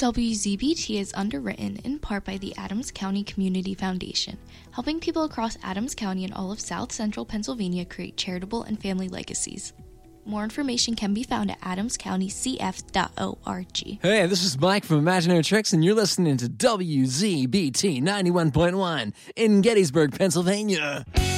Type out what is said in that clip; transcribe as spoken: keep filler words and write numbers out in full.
W Z B T is underwritten in part by the Adams County Community Foundation, helping people across Adams County and all of South Central Pennsylvania create charitable and family legacies. More information can be found at adams county c f dot org. Hey, this is Mike from Imaginary Tricks, and you're listening to W Z B T ninety-one point one in Gettysburg, Pennsylvania.